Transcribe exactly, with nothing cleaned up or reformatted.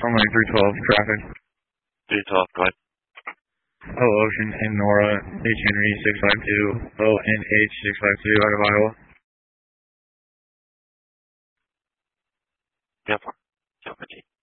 Runway three twelve, traffic. three twelve, go ahead. O Ocean and Nora, H Henry six five two, O N H six five two out of Iowa. Yeah, four.